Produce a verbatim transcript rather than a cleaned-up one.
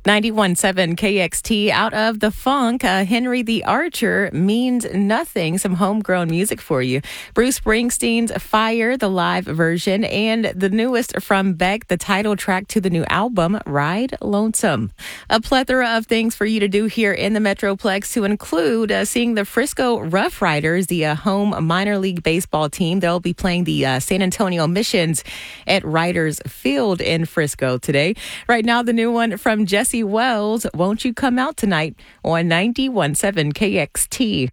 ninety-one point seven K X T. Out of the funk, uh, Henry the Archer means nothing. Some homegrown music for you. Bruce Springsteen's Fire, the live version, and the newest from Beck, the title track to the new album, Ride Lonesome. A plethora of things for you to do here in the Metroplex, to include uh, seeing the Frisco Rough Riders, the uh, home minor league baseball team. They'll be playing the uh, San Antonio Missions at Riders Field in Frisco today. Right now, the new one from Jesse Wells, Won't You Come Out Tonight, on ninety-one point seven K X T.